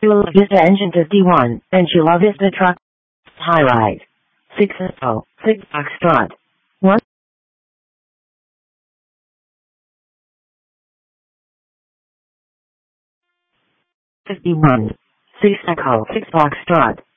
Chula Vista engine 51, and Chula Vista truck. High right. 6 Echo, 6 Foxtrot. 1. 51. 6 Echo, 6 Foxtrot.